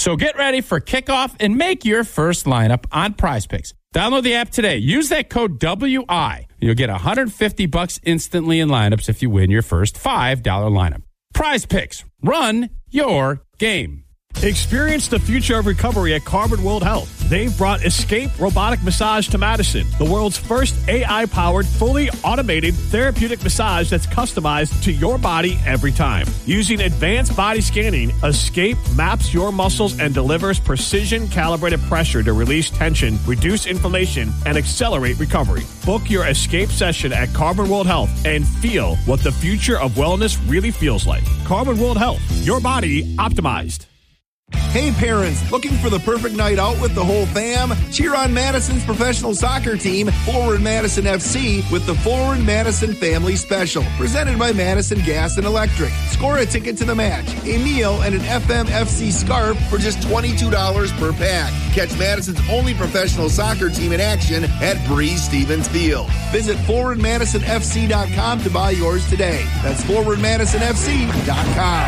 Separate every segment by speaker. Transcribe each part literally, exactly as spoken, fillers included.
Speaker 1: So get ready for kickoff and make your first lineup on PrizePicks. Download the app today. Use that code W I. You'll get one hundred fifty bucks instantly in lineups if you win your first five dollar lineup. PrizePicks. Run your game.
Speaker 2: Experience the future of recovery at Carbon World Health. They've brought Escape Robotic Massage to Madison, the world's first A I-powered, fully automated therapeutic massage that's customized to your body every time. Using advanced body scanning, Escape maps your muscles and delivers precision-calibrated pressure to release tension, reduce inflammation, and accelerate recovery. Book your Escape session at Carbon World Health and feel what the future of wellness really feels like. Carbon World Health, your body optimized.
Speaker 3: Hey parents, looking for the perfect night out with the whole fam? Cheer on Madison's professional soccer team, Forward Madison F C, with the Forward Madison Family Special, presented by Madison Gas and Electric. Score a ticket to the match, a meal, and an F M F C scarf for just twenty-two dollars per pack. Catch Madison's only professional soccer team in action at Breeze Stevens Field. Visit forward madison f c dot com to buy yours today. That's forward madison f c dot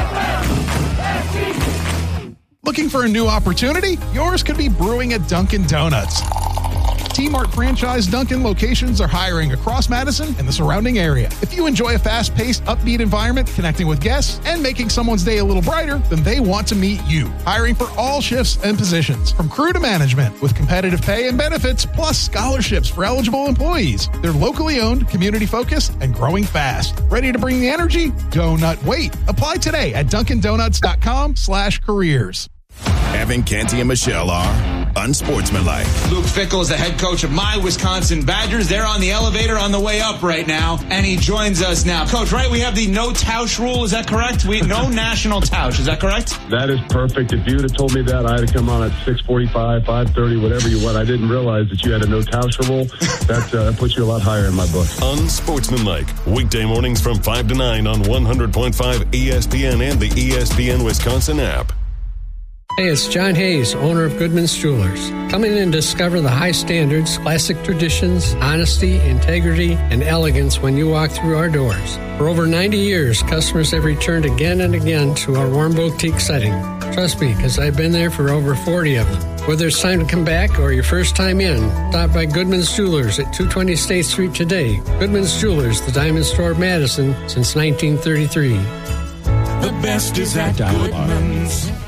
Speaker 3: com.
Speaker 4: Looking for a new opportunity? Yours could be brewing at Dunkin' Donuts. T-Mart franchise Dunkin' locations are hiring across Madison and the surrounding area. If you enjoy a fast-paced, upbeat environment, connecting with guests, and making someone's day a little brighter, then they want to meet you. Hiring for all shifts and positions, from crew to management, with competitive pay and benefits, plus scholarships for eligible employees. They're locally owned, community-focused, and growing fast. Ready to bring the energy? Donut wait. Apply today at dunkin donuts dot com slash careers.
Speaker 5: Evan Canty and Michelle are unsportsmanlike.
Speaker 6: Luke Fickell is the head coach of my Wisconsin Badgers. They're on the elevator on the way up right now, and he joins us now. Coach, right, we have the no touch rule. Is that correct? We no national touch. Is that correct?
Speaker 7: That is perfect. If you would have told me that, I had to come on at six forty-five, five thirty, whatever you want. I didn't realize that you had a no touch rule. That uh, puts you a lot higher in my book.
Speaker 5: Unsportsmanlike. Weekday mornings from five to nine on one hundred point five E S P N and the E S P N Wisconsin app.
Speaker 8: Hey, it's John Hayes, owner of Goodman's Jewelers. Come in and discover the high standards, classic traditions, honesty, integrity, and elegance when you walk through our doors. For over ninety years, customers have returned again and again to our warm boutique setting. Trust me, because I've been there for over forty of them. Whether it's time to come back or your first time in, stop by Goodman's Jewelers at two twenty State Street today. Goodman's Jewelers, the Diamond Store of Madison since nineteen thirty-three.
Speaker 9: The best is at Goodman's.